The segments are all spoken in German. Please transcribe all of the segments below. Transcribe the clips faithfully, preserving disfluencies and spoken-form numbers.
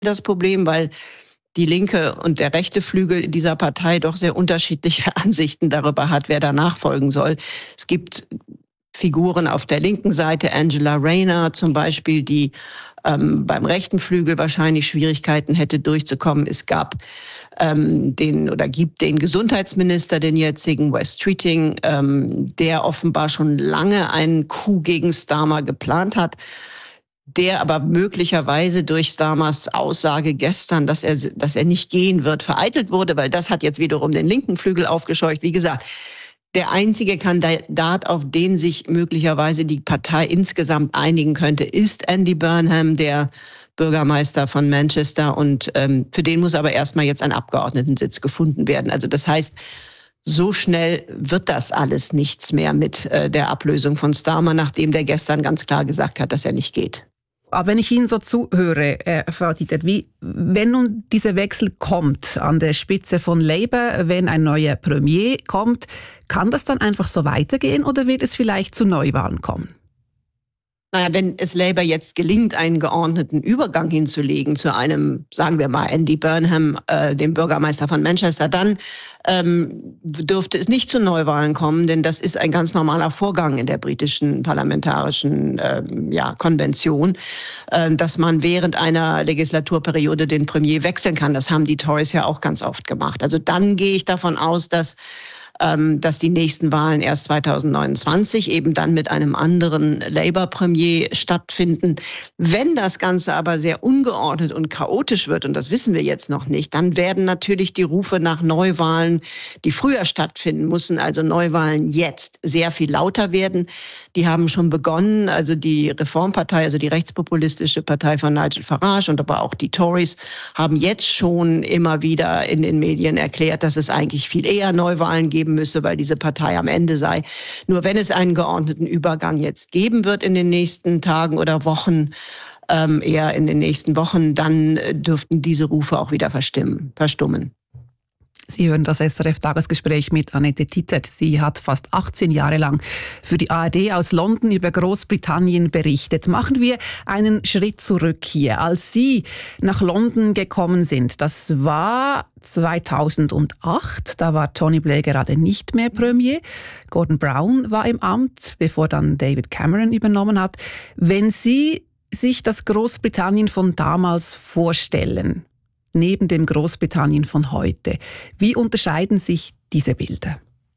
das Problem, weil die linke und der rechte Flügel dieser Partei doch sehr unterschiedliche Ansichten darüber hat, wer da nachfolgen soll. Es gibt Figuren auf der linken Seite, Angela Rayner zum Beispiel, die ähm, beim rechten Flügel wahrscheinlich Schwierigkeiten hätte durchzukommen. Es gab ähm, den oder gibt den Gesundheitsminister, den jetzigen Wes Streeting, ähm, der offenbar schon lange einen Coup gegen Starmer geplant hat, der aber möglicherweise durch Starmers Aussage gestern, dass er, dass er nicht gehen wird, vereitelt wurde, weil das hat jetzt wiederum den linken Flügel aufgescheucht. Wie gesagt, der einzige Kandidat, auf den sich möglicherweise die Partei insgesamt einigen könnte, ist Andy Burnham, der Bürgermeister von Manchester. Und ähm, für den muss aber erstmal jetzt ein Abgeordnetensitz gefunden werden. Also das heißt, so schnell wird das alles nichts mehr mit äh, der Ablösung von Starmer, nachdem der gestern ganz klar gesagt hat, dass er nicht geht. Aber wenn ich Ihnen so zuhöre, äh, Frau Dietert, wie, wenn nun dieser Wechsel kommt an der Spitze von Labour, wenn ein neuer Premier kommt, kann das dann einfach so weitergehen oder wird es vielleicht zu Neuwahlen kommen? Naja, wenn es Labour jetzt gelingt, einen geordneten Übergang hinzulegen zu einem, sagen wir mal, Andy Burnham, äh, dem Bürgermeister von Manchester, dann ähm, dürfte es nicht zu Neuwahlen kommen, denn das ist ein ganz normaler Vorgang in der britischen parlamentarischen ähm, ja, Konvention, äh, dass man während einer Legislaturperiode den Premier wechseln kann. Das haben die Tories ja auch ganz oft gemacht. Also dann gehe ich davon aus, dass dass die nächsten Wahlen erst zweitausendneunundzwanzig eben dann mit einem anderen Labour-Premier stattfinden. Wenn das Ganze aber sehr ungeordnet und chaotisch wird, und das wissen wir jetzt noch nicht, dann werden natürlich die Rufe nach Neuwahlen, die früher stattfinden müssen, also Neuwahlen jetzt, sehr viel lauter werden. Die haben schon begonnen, also die Reformpartei, also die rechtspopulistische Partei von Nigel Farage und aber auch die Tories haben jetzt schon immer wieder in den Medien erklärt, dass es eigentlich viel eher Neuwahlen geben müsse, weil diese Partei am Ende sei. Nur wenn es einen geordneten Übergang jetzt geben wird in den nächsten Tagen oder Wochen, ähm, eher in den nächsten Wochen, dann dürften diese Rufe auch wieder verstimmen, verstummen. Sie hören das S R F-Tagesgespräch mit Annette Dietert. Sie hat fast achtzehn Jahre lang für die A R D aus London über Großbritannien berichtet. Machen wir einen Schritt zurück hier. Als Sie nach London gekommen sind, das war zweitausendacht, da war Tony Blair gerade nicht mehr Premier. Gordon Brown war im Amt, bevor dann David Cameron übernommen hat. Wenn Sie sich das Großbritannien von damals vorstellen, neben dem Großbritannien von heute. Wie unterscheiden sich diese Bilder?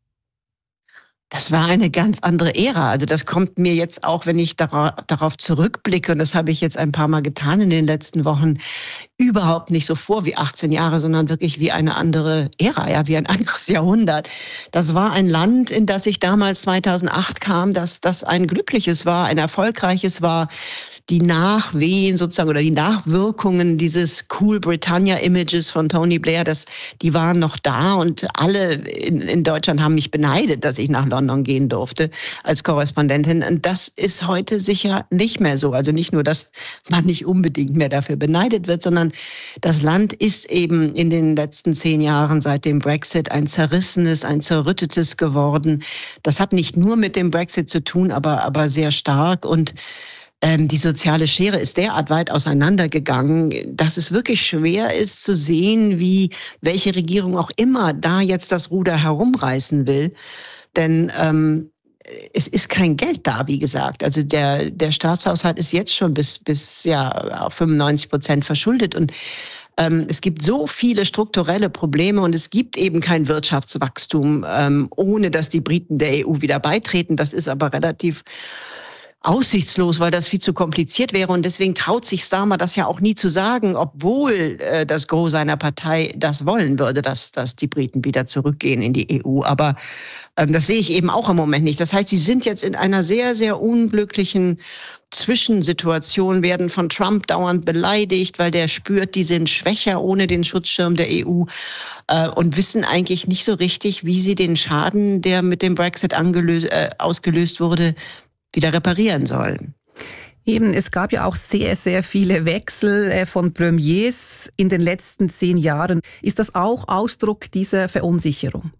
Das war eine ganz andere Ära. Also das kommt mir jetzt auch, wenn ich darauf zurückblicke, und das habe ich jetzt ein paar Mal getan in den letzten Wochen, überhaupt nicht so vor wie achtzehn Jahre, sondern wirklich wie eine andere Ära, ja, wie ein anderes Jahrhundert. Das war ein Land, in das ich damals zweitausendacht kam, das, das ein glückliches war, ein erfolgreiches war. Die Nachwehen sozusagen oder die Nachwirkungen dieses Cool Britannia-Images von Tony Blair, das, die waren noch da und alle in, in Deutschland haben mich beneidet, dass ich nach London gehen durfte als Korrespondentin. Und das ist heute sicher nicht mehr so. Also nicht nur, dass man nicht unbedingt mehr dafür beneidet wird, sondern das Land ist eben in den letzten zehn Jahren seit dem Brexit ein zerrissenes, ein zerrüttetes geworden. Das hat nicht nur mit dem Brexit zu tun, aber, aber sehr stark. Und die soziale Schere ist derart weit auseinandergegangen, dass es wirklich schwer ist zu sehen, wie welche Regierung auch immer da jetzt das Ruder herumreißen will. Denn ähm, es ist kein Geld da, wie gesagt. Also der, der Staatshaushalt ist jetzt schon bis, bis ja, auf fünfundneunzig Prozent verschuldet. Und ähm, es gibt so viele strukturelle Probleme und es gibt eben kein Wirtschaftswachstum, ähm, ohne dass die Briten der E U wieder beitreten. Das ist aber relativ aussichtslos, weil das viel zu kompliziert wäre. Und deswegen traut sich Starmer das ja auch nie zu sagen, obwohl äh, das Gros seiner Partei das wollen würde, dass, dass die Briten wieder zurückgehen in die E U. Aber ähm, das sehe ich eben auch im Moment nicht. Das heißt, sie sind jetzt in einer sehr, sehr unglücklichen Zwischensituation, werden von Trump dauernd beleidigt, weil der spürt, die sind schwächer ohne den Schutzschirm der E U äh, und wissen eigentlich nicht so richtig, wie sie den Schaden, der mit dem Brexit angelöst, äh, ausgelöst wurde, wieder reparieren sollen. Eben, es gab ja auch sehr, sehr viele Wechsel von Premiers in den letzten zehn Jahren. Ist das auch Ausdruck dieser Verunsicherung?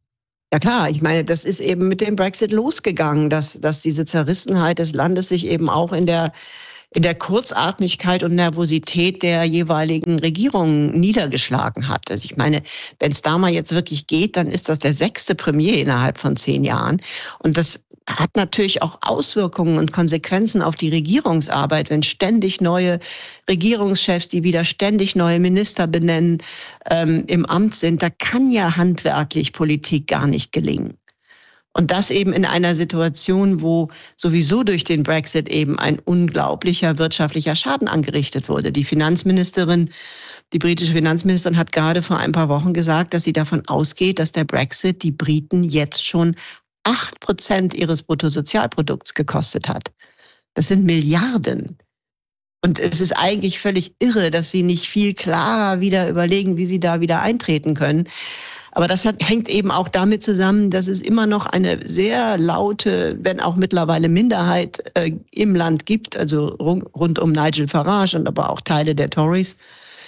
Ja klar, ich meine, das ist eben mit dem Brexit losgegangen, dass, dass diese Zerrissenheit des Landes sich eben auch in der in der Kurzatmigkeit und Nervosität der jeweiligen Regierungen niedergeschlagen hat. Also ich meine, wenn es da mal jetzt wirklich geht, dann ist das der sechste Premier innerhalb von zehn Jahren. Und das hat natürlich auch Auswirkungen und Konsequenzen auf die Regierungsarbeit, wenn ständig neue Regierungschefs, die wieder ständig neue Minister benennen, ähm, im Amt sind. Da kann ja handwerklich Politik gar nicht gelingen. Und das eben in einer Situation, wo sowieso durch den Brexit eben ein unglaublicher wirtschaftlicher Schaden angerichtet wurde. Die Finanzministerin, die britische Finanzministerin hat gerade vor ein paar Wochen gesagt, dass sie davon ausgeht, dass der Brexit die Briten jetzt schon acht Prozent ihres Bruttosozialprodukts gekostet hat. Das sind Milliarden. Und es ist eigentlich völlig irre, dass sie nicht viel klarer wieder überlegen, wie sie da wieder eintreten können. Aber das hat, hängt eben auch damit zusammen, dass es immer noch eine sehr laute, wenn auch mittlerweile Minderheit äh, im Land gibt, also rund, rund um Nigel Farage und aber auch Teile der Tories,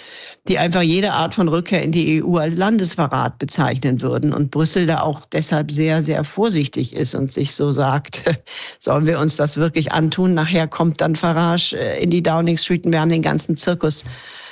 die einfach jede Art von Rückkehr in die E U als Landesverrat bezeichnen würden. Und Brüssel da auch deshalb sehr, sehr vorsichtig ist und sich so sagt, sollen wir uns das wirklich antun? Nachher kommt dann Farage in die Downing Street und wir haben den ganzen Zirkus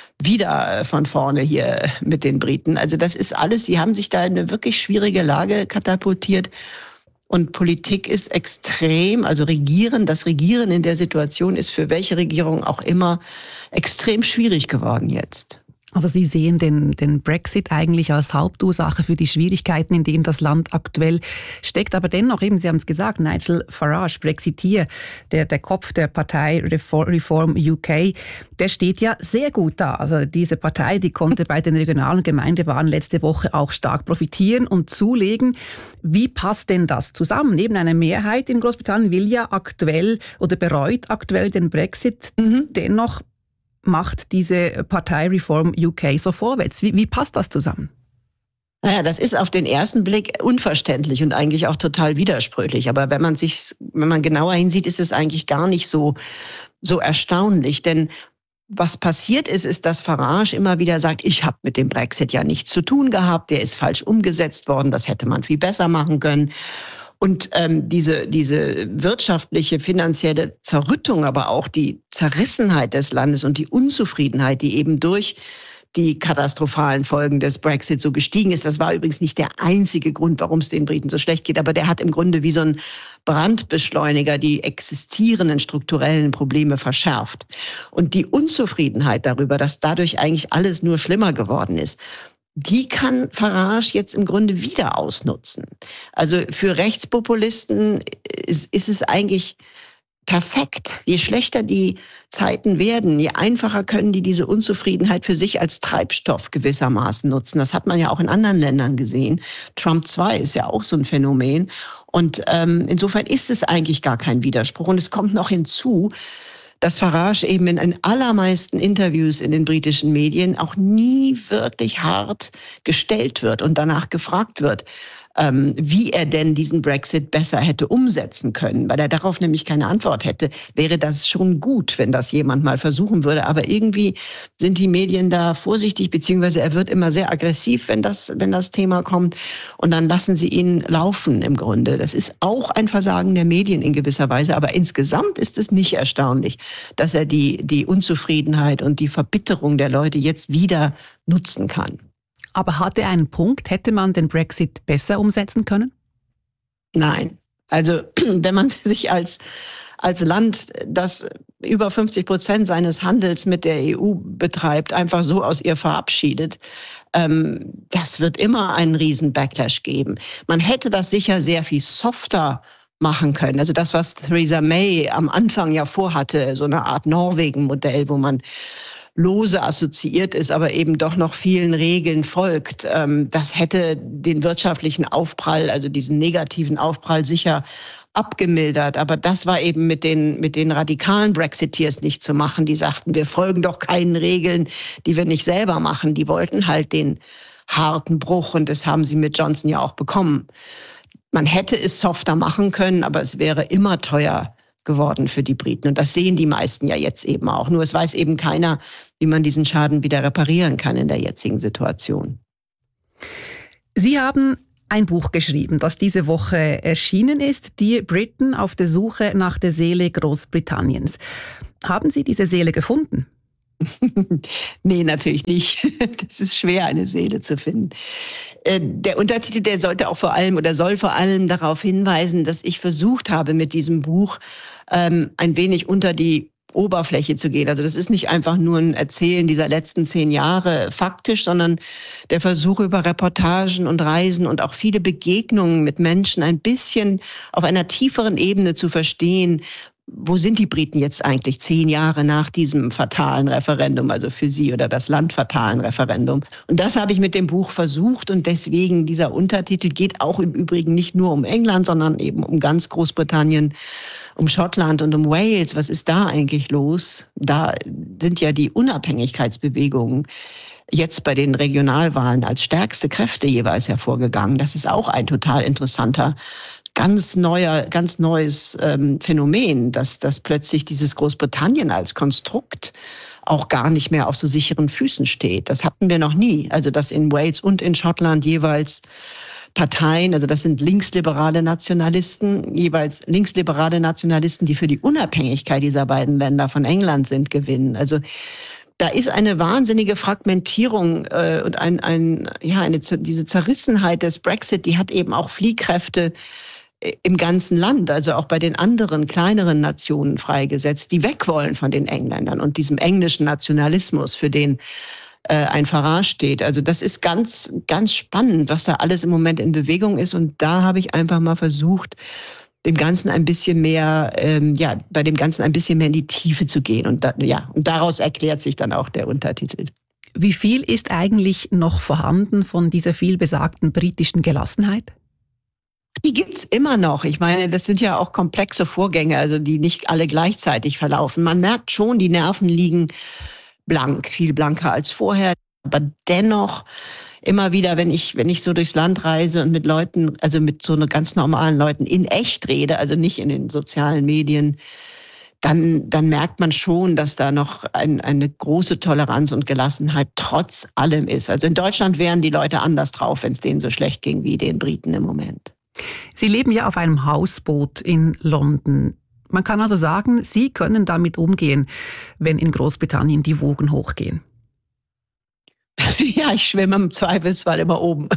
wieder von vorne hier mit den Briten. Also das ist alles, sie haben sich da in eine wirklich schwierige Lage katapultiert. Und Politik ist extrem, also Regieren, das Regieren in der Situation ist für welche Regierung auch immer extrem schwierig geworden jetzt. Also Sie sehen den, den Brexit eigentlich als Hauptursache für die Schwierigkeiten, in denen das Land aktuell steckt. Aber dennoch, eben, Sie haben es gesagt, Nigel Farage, Brexiteer, der, der Kopf der Partei Reform U K, der steht ja sehr gut da. Also diese Partei, die konnte bei den regionalen Gemeindewahlen letzte Woche auch stark profitieren und zulegen. Wie passt denn das zusammen? Eben eine Mehrheit in Großbritannien will ja aktuell oder bereut aktuell den Brexit. Mhm. Dennoch macht diese Partei Reform U K so vorwärts. Wie, wie passt das zusammen? Naja, das ist auf den ersten Blick unverständlich und eigentlich auch total widersprüchlich. Aber wenn man sich, wenn man genauer hinsieht, ist es eigentlich gar nicht so, so erstaunlich. Denn was passiert ist, ist, dass Farage immer wieder sagt, ich habe mit dem Brexit ja nichts zu tun gehabt, der ist falsch umgesetzt worden, das hätte man viel besser machen können. Und ähm, diese, diese wirtschaftliche, finanzielle Zerrüttung, aber auch die Zerrissenheit des Landes und die Unzufriedenheit, die eben durch die katastrophalen Folgen des Brexit so gestiegen ist. Das war übrigens nicht der einzige Grund, warum es den Briten so schlecht geht, aber der hat im Grunde wie so ein Brandbeschleuniger die existierenden strukturellen Probleme verschärft. Und die Unzufriedenheit darüber, dass dadurch eigentlich alles nur schlimmer geworden ist, die kann Farage jetzt im Grunde wieder ausnutzen. Also für Rechtspopulisten ist, ist es eigentlich perfekt. Je schlechter die Zeiten werden, je einfacher können die diese Unzufriedenheit für sich als Treibstoff gewissermaßen nutzen. Das hat man ja auch in anderen Ländern gesehen. Trump zwei ist ja auch so ein Phänomen. Und ähm, insofern ist es eigentlich gar kein Widerspruch. Und es kommt noch hinzu, dass Farage eben in den allermeisten Interviews in den britischen Medien auch nie wirklich hart gestellt wird und danach gefragt wird, ähm, wie er denn diesen Brexit besser hätte umsetzen können. Weil er darauf nämlich keine Antwort hätte, wäre das schon gut, wenn das jemand mal versuchen würde. Aber irgendwie sind die Medien da vorsichtig, beziehungsweise er wird immer sehr aggressiv, wenn das, wenn das Thema kommt. Und dann lassen sie ihn laufen im Grunde. Das ist auch ein Versagen der Medien in gewisser Weise. Aber insgesamt ist es nicht erstaunlich, dass er die, die Unzufriedenheit und die Verbitterung der Leute jetzt wieder nutzen kann. Aber hat er einen Punkt? Hätte man den Brexit besser umsetzen können? Nein. Also wenn man sich als, als Land, das über fünfzig Prozent seines Handels mit der E U betreibt, einfach so aus ihr verabschiedet, ähm, das wird immer einen riesen Backlash geben. Man hätte das sicher sehr viel softer machen können. Also das, was Theresa May am Anfang ja vorhatte, so eine Art Norwegen-Modell, wo man lose assoziiert ist, aber eben doch noch vielen Regeln folgt. Das hätte den wirtschaftlichen Aufprall, also diesen negativen Aufprall sicher abgemildert. Aber das war eben mit den, mit den radikalen Brexiteers nicht zu machen. Die sagten, wir folgen doch keinen Regeln, die wir nicht selber machen. Die wollten halt den harten Bruch und das haben sie mit Johnson ja auch bekommen. Man hätte es softer machen können, aber es wäre immer teuer geworden für die Briten. Und das sehen die meisten ja jetzt eben auch. Nur es weiß eben keiner, wie man diesen Schaden wieder reparieren kann in der jetzigen Situation. Sie haben ein Buch geschrieben, das diese Woche erschienen ist, Die Briten auf der Suche nach der Seele Großbritanniens. Haben Sie diese Seele gefunden? Nee, natürlich nicht. Das ist schwer, eine Seele zu finden. Der Untertitel, der sollte auch vor allem oder soll vor allem darauf hinweisen, dass ich versucht habe, mit diesem Buch ähm, ein wenig unter die Oberfläche zu gehen. Also das ist nicht einfach nur ein Erzählen dieser letzten zehn Jahre faktisch, sondern der Versuch über Reportagen und Reisen und auch viele Begegnungen mit Menschen ein bisschen auf einer tieferen Ebene zu verstehen, wo sind die Briten jetzt eigentlich zehn Jahre nach diesem fatalen Referendum, also für sie oder das Land fatalen Referendum. Und das habe ich mit dem Buch versucht und deswegen dieser Untertitel geht auch im Übrigen nicht nur um England, sondern eben um ganz Großbritannien, um Schottland und um Wales. Was ist da eigentlich los? Da sind ja die Unabhängigkeitsbewegungen jetzt bei den Regionalwahlen als stärkste Kräfte jeweils hervorgegangen. Das ist auch ein total interessanter ganz neuer, ganz neues ähm, Phänomen, dass, dass plötzlich dieses Großbritannien als Konstrukt auch gar nicht mehr auf so sicheren Füßen steht. Das hatten wir noch nie. Also dass in Wales und in Schottland jeweils Parteien, also das sind linksliberale Nationalisten, jeweils linksliberale Nationalisten, die für die Unabhängigkeit dieser beiden Länder von England sind, gewinnen. Also da ist eine wahnsinnige Fragmentierung äh, und ein, ein, ja, eine, diese Zerrissenheit des Brexit, die hat eben auch Fliehkräfte im ganzen Land, also auch bei den anderen kleineren Nationen freigesetzt, die weg wollen von den Engländern und diesem englischen Nationalismus, für den äh, ein Farage steht. Also das ist ganz, ganz spannend, was da alles im Moment in Bewegung ist. Und da habe ich einfach mal versucht, dem Ganzen ein bisschen mehr, ähm, ja, bei dem Ganzen ein bisschen mehr in die Tiefe zu gehen. Und da, ja, und daraus erklärt sich dann auch der Untertitel. Wie viel ist eigentlich noch vorhanden von dieser vielbesagten britischen Gelassenheit? Die gibt's immer noch. Ich meine, das sind ja auch komplexe Vorgänge, also die nicht alle gleichzeitig verlaufen. Man merkt schon, die Nerven liegen blank, viel blanker als vorher. Aber dennoch immer wieder, wenn ich, wenn ich so durchs Land reise und mit Leuten, also mit so ganz normalen Leuten in echt rede, also nicht in den sozialen Medien, dann, dann merkt man schon, dass da noch ein, eine große Toleranz und Gelassenheit trotz allem ist. Also in Deutschland wären die Leute anders drauf, wenn es denen so schlecht ging wie den Briten im Moment. Sie leben ja auf einem Hausboot in London. Man kann also sagen, Sie können damit umgehen, wenn in Großbritannien die Wogen hochgehen. Ja, ich schwimme im Zweifelsfall immer oben.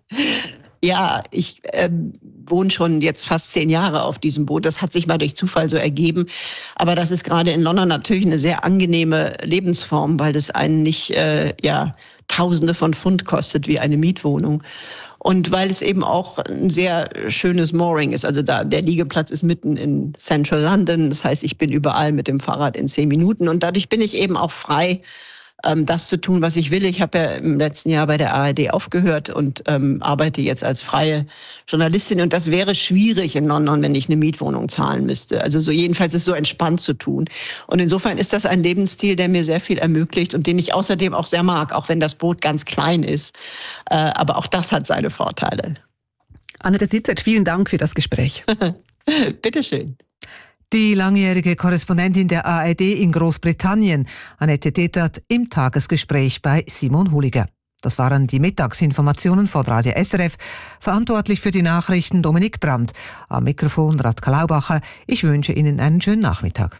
Ja, ich ähm, wohne schon jetzt fast zehn Jahre auf diesem Boot. Das hat sich mal durch Zufall so ergeben. Aber das ist gerade in London natürlich eine sehr angenehme Lebensform, weil das einen nicht äh, ja, Tausende von Pfund kostet wie eine Mietwohnung. Und weil es eben auch ein sehr schönes Mooring ist. Also da, der Liegeplatz ist mitten in Central London. Das heißt, ich bin überall mit dem Fahrrad in zehn Minuten. Und dadurch bin ich eben auch frei, das zu tun, was ich will. Ich habe ja im letzten Jahr bei der A R D aufgehört und ähm, arbeite jetzt als freie Journalistin. Und das wäre schwierig in London, wenn ich eine Mietwohnung zahlen müsste. Also so jedenfalls ist es so entspannt zu tun. Und insofern ist das ein Lebensstil, der mir sehr viel ermöglicht und den ich außerdem auch sehr mag, auch wenn das Boot ganz klein ist. Äh, aber auch das hat seine Vorteile. Annette Titzert, vielen Dank für das Gespräch. Bitteschön. Die langjährige Korrespondentin der A R D in Großbritannien, Annette Titzert, im Tagesgespräch bei Simon Huliger. Das waren die Mittagsinformationen von Radio S R F. Verantwortlich für die Nachrichten Dominik Brandt. Am Mikrofon Radka Laubacher. Ich wünsche Ihnen einen schönen Nachmittag.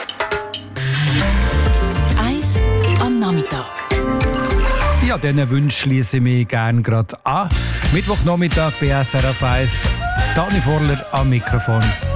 Eis am Nachmittag. Ja, diesen Wunsch schließe ich mich gerne gerade an. Mittwochnachmittag bei S R F eins. Dani Vorler am Mikrofon.